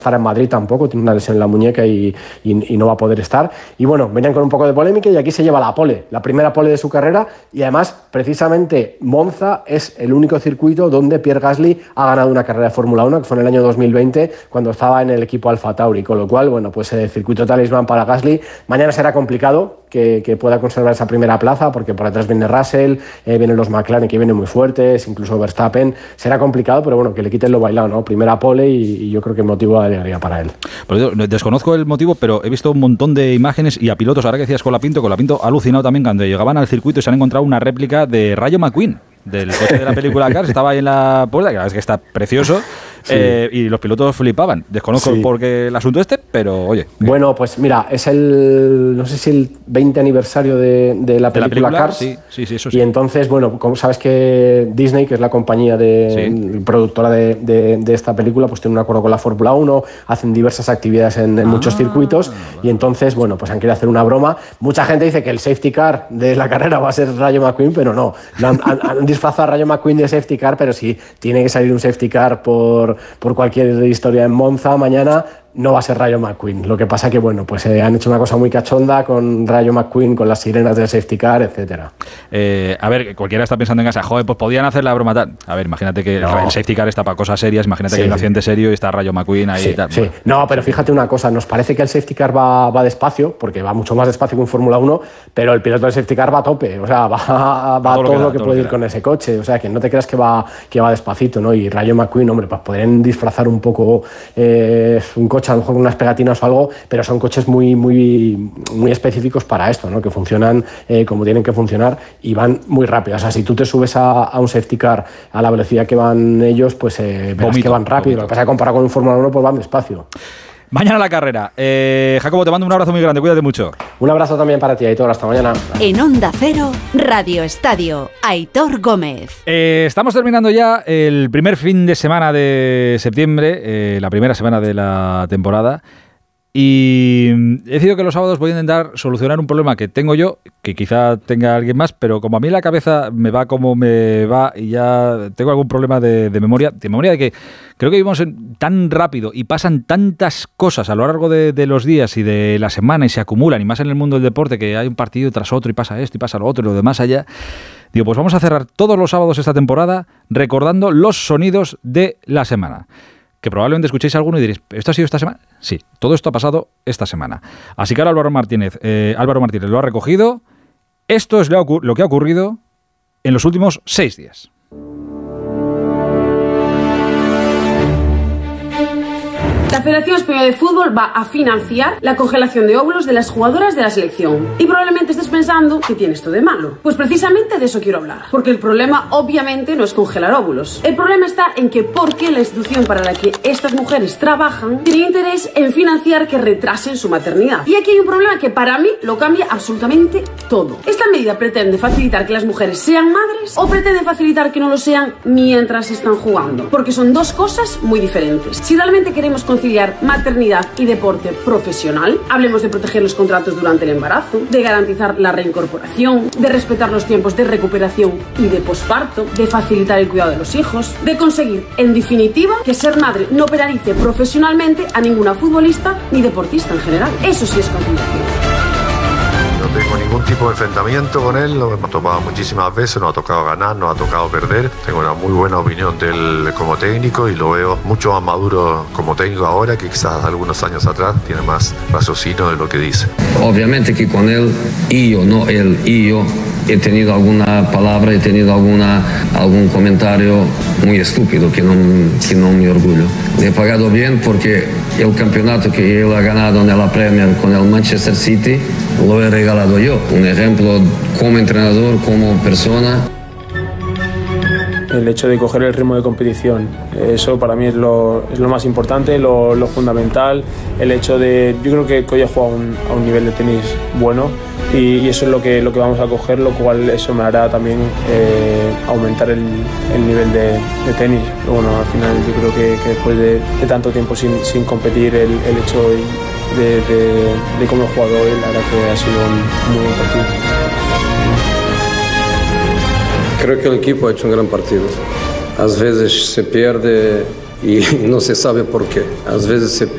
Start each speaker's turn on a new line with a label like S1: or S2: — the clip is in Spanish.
S1: estar en Madrid tampoco, tiene una lesión en la muñeca y no va a poder estar. Y bueno, venían con un poco de polémica y aquí se lleva la pole, la primera pole de su carrera, y además, precisamente, Monza es el único circuito donde Pierre Gasly ha ganado una carrera de Fórmula 1, que fue en el año 2020, cuando estaba en el equipo Alfa Tauri, con lo cual, bueno, pues el circuito talismán para Gasly. Mañana será complicado que pueda conservar esa primera plaza, porque por detrás viene Russell, vienen los McLaren, que vienen muy fuertes, incluso Verstappen. Será complicado, pero bueno, que le quiten lo bailado, ¿no? Primera pole y yo creo que motivo de alegría para él.
S2: Pues yo desconozco el motivo, pero he visto un montón de imágenes y a pilotos, ahora que decías Colapinto ha alucinado también cuando llegaban al circuito y se han encontrado una réplica de Rayo McQueen, del coche de la película Cars. Estaba ahí en la puerta, que la verdad es que está precioso. Sí. Y los pilotos flipaban. Desconozco por qué el asunto pero oye.
S1: Bueno, pues mira, es no sé si el 20 aniversario de la película Cars.
S2: Sí, eso sí.
S1: Y entonces, bueno, como sabes que Disney, que es la compañía productora de esta película, pues tiene un acuerdo con la Fórmula 1, hacen diversas actividades en muchos circuitos, y entonces, bueno, pues han querido hacer una broma. Mucha gente dice que el safety car de la carrera va a ser Rayo McQueen, pero no. Han disfrazado a Rayo McQueen de safety car, pero sí, tiene que salir un safety car por cualquier historia en Monza mañana. No va a ser Rayo McQueen. Lo que pasa que, bueno, pues han hecho una cosa muy cachonda con Rayo McQueen, con las sirenas del safety car, etcétera.
S2: A ver, cualquiera está pensando en casa, joder, pues podían hacer la broma tal. A ver, imagínate que el safety car está para cosas serias, imagínate que hay un accidente serio y está Rayo McQueen ahí y tal.
S1: Sí.
S2: Bueno.
S1: No, pero fíjate una cosa, nos parece que el safety car va despacio, porque va mucho más despacio que un Fórmula 1, pero el piloto del safety car va a tope, o sea, va todo lo que puede ir con ese coche, o sea, que no te creas que va despacito, ¿no? Y Rayo McQueen, hombre, pues podrían disfrazar un poco un coche, a lo mejor con unas pegatinas o algo, pero son coches muy, muy, muy específicos para esto, ¿no? Que funcionan como tienen que funcionar y van muy rápido. O sea, si tú te subes a un safety car a la velocidad que van ellos, pues verás que van rápido. Lo que pasa es que comparado con un Fórmula 1, pues van despacio.
S2: Mañana la carrera. Jacobo, te mando un abrazo muy grande, cuídate mucho.
S1: Un abrazo también para ti, Aitor, hasta mañana.
S3: En Onda Cero, Radio Estadio, Aitor Gómez.
S2: Estamos terminando ya el primer fin de semana de septiembre, la primera semana de la temporada, y he decidido que los sábados voy a intentar solucionar un problema que tengo yo, que quizá tenga alguien más, pero como a mí la cabeza me va como me va y ya tengo algún problema de memoria de que creo que vivimos tan rápido y pasan tantas cosas a lo largo de los días y de la semana y se acumulan, y más en el mundo del deporte, que hay un partido tras otro y pasa esto y pasa lo otro y lo demás allá. Digo, pues vamos a cerrar todos los sábados esta temporada recordando los sonidos de la semana. Que probablemente escuchéis alguno y diréis, ¿esto ha sido esta semana? Sí, todo esto ha pasado esta semana. Así que ahora Álvaro Martínez lo ha recogido. Esto es lo que ha ocurrido en los últimos 6 días.
S4: La Federación Española de Fútbol va a financiar la congelación de óvulos de las jugadoras de la selección. Y probablemente estés pensando, ¿qué tiene esto de malo? Pues precisamente de eso quiero hablar. Porque el problema obviamente no es congelar óvulos. El problema está en que porque la institución para la que estas mujeres trabajan tiene interés en financiar que retrasen su maternidad. Y aquí hay un problema que para mí lo cambia absolutamente todo. ¿Esta medida pretende facilitar que las mujeres sean madres o pretende facilitar que no lo sean mientras están jugando? Porque son dos cosas muy diferentes. Si realmente queremos conciliar maternidad y deporte profesional, hablemos de proteger los contratos durante el embarazo, de garantizar la reincorporación, de respetar los tiempos de recuperación y de posparto, de facilitar el cuidado de los hijos, de conseguir, en definitiva, que ser madre no penalice profesionalmente a ninguna futbolista ni deportista en general. Eso sí es conciliación.
S5: No tengo ningún tipo de enfrentamiento con él, lo hemos topado muchísimas veces, nos ha tocado ganar, nos ha tocado perder. Tengo una muy buena opinión de él como técnico y lo veo mucho más maduro como técnico ahora que quizás algunos años atrás. Tiene más raciocinio de lo que dice.
S6: Obviamente que con él, no él, yo, he tenido alguna palabra, he tenido algún comentario muy estúpido que no me orgullo. Le he pagado bien porque el campeonato que él ha ganado en la Premier con el Manchester City lo he regalado yo. Un ejemplo como entrenador, como persona.
S7: El hecho de coger el ritmo de competición, eso para mí es lo más importante, lo fundamental. El hecho de, yo creo que hoy he jugado a un nivel de tenis bueno y eso es lo que vamos a coger, lo cual eso me hará también aumentar el nivel de tenis. Pero bueno, al final yo creo que después de tanto tiempo sin competir, el hecho de cómo he jugado hoy, la verdad que ha sido un muy buen partido.
S8: Creo que el equipo ha hecho un gran partido. A veces se pierde y no se sabe por qué. A veces